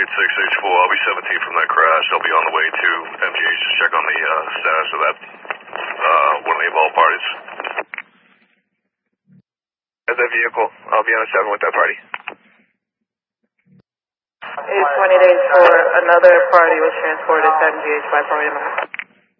86H4, I'll be 17 from that crash. I'll be on the way to MGH to check on the status of that, one of the involved parties. At that vehicle, I'll be on a 7 with that party. 820 days for another party was transported to MGH by party number.